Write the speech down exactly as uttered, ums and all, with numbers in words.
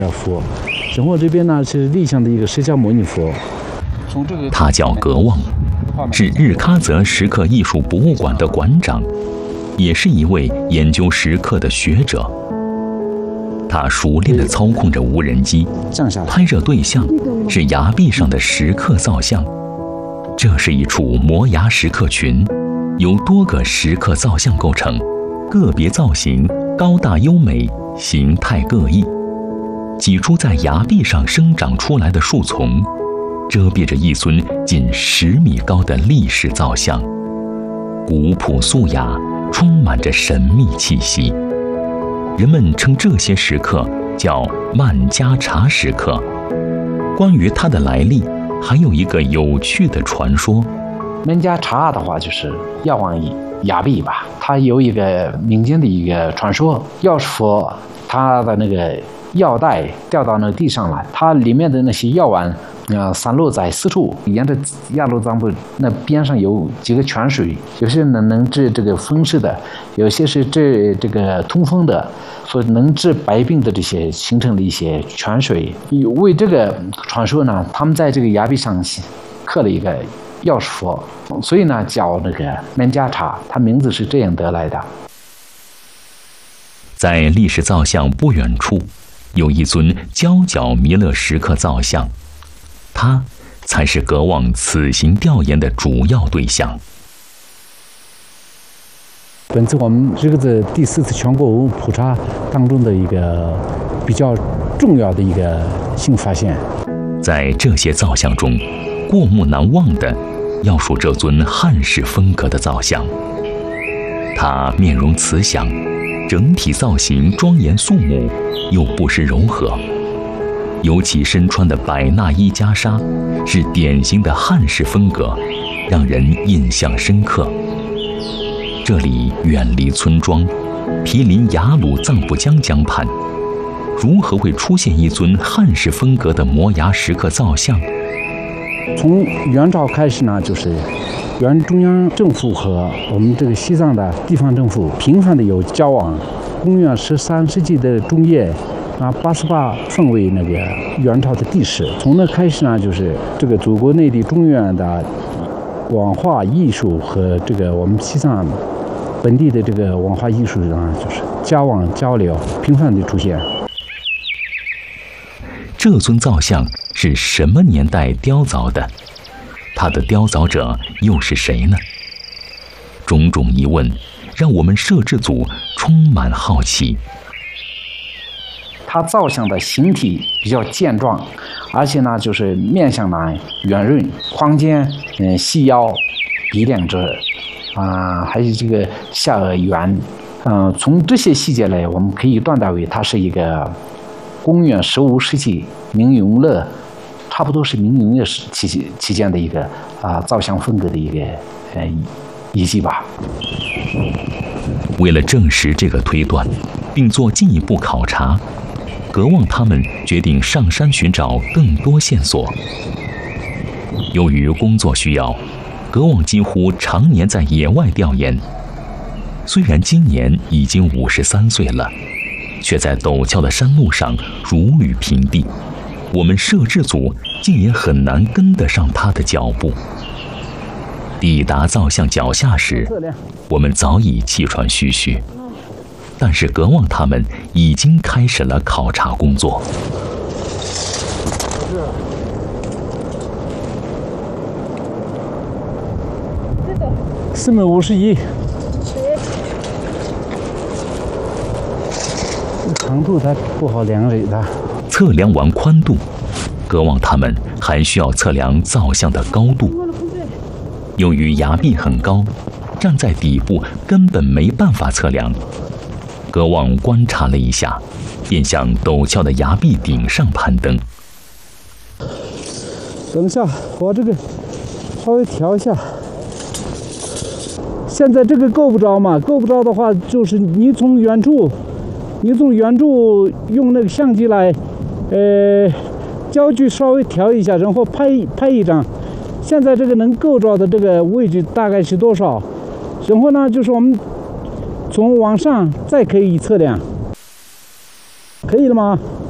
佛，然后这边呢是立像的一个释迦牟尼佛。 他叫格旺，是日喀则石刻艺术博物馆的馆长，也是一位研究石刻的学者。他熟练地操控着无人机，拍摄对象是崖壁上的石刻造像。这是一处摩崖石刻群，由多个石刻造像构成，个别造型高大优美，形态各异。几株在崖壁上生长出来的树丛，遮蔽着一尊近十米高的立石造像，古朴素雅，充满着神秘气息。人们称这些石刻叫曼加查石刻。关于它的来历，还有一个有趣的传说。 曼加查的话就是药王崖壁吧，它有一个民间的一个传说，药师佛他的那个药袋掉到那个地上来，它里面的那些药丸呃，散落在四处，沿着鸭绿藏布那边上有几个泉水，有些呢能治这个风湿的，有些是治这个通风的，所以能治百病的这些形成的一些泉水。为这个传说呢，他们在这个崖壁上刻了一个药师佛，所以呢叫那个曼加查，它名字是这样得来的。 在立石造像不远处，有一尊焦角弥勒石刻造像。他才是格旺此行调研的主要对象。 本次我们这个是第四次全国文物普查当中的一个比较重要的一个新发现。 在这些造像中，过目难忘的要数这尊汉式风格的造像。他面容慈祥，整体造型庄严肃穆，又不失柔和。尤其身穿的百纳衣袈裟，是典型的汉式风格，让人印象深刻。这里远离村庄，毗邻雅鲁藏布江江畔，如何会出现一尊汉式风格的摩崖石刻造像？ 从元朝开始呢，就是原中央政府和我们这个西藏的地方政府频繁的有交往。公元十三世纪的中叶。啊，八十八分为那个元朝的帝室。从那开始呢，就是这个祖国内地中原的文化艺术和这个我们西藏本地的这个文化艺术上，就是交往交流频繁的出现。 这尊造像是什么年代雕凿的？它的雕凿者又是谁呢？种种疑问让我们摄制组充满好奇。 它造像的形体比较健壮，而且呢，就是面相呢圆润，宽肩，嗯，细腰，鼻梁直，啊、呃，还有这个下颚圆，嗯、呃，从这些细节来，我们可以断代为它是一个公元十五世纪明永乐，差不多是明永乐期期间的一个啊、呃、造像风格的一个呃遗迹吧。 为了证实这个推断，并做进一步考察。格旺他们决定上山寻找更多线索。由于工作需要，格旺几乎常年在野外调研。虽然今年已经五十三岁了，却在陡峭的山路上如履平地。我们摄制组竟也很难跟得上他的脚步。抵达造像脚下时，我们早已气喘吁吁。但是格旺他们已经开始了考察工作。 四米五十一，长度它不好量的。 测量完宽度，格旺他们还需要测量造像的高度。由于崖壁很高，站在底部根本没办法测量。格旺观察了一下，便向陡峭的崖壁顶上攀登。 等一下，我这个稍微调一下。现在这个够不着嘛？够不着的话，就是你从远处，你从远处用那个相机来，呃，焦距稍微调一下，然后拍拍一张。现在这个能够着的这个位置大概是多少？然后呢，就是我们从往上再可以测量，可以了吗？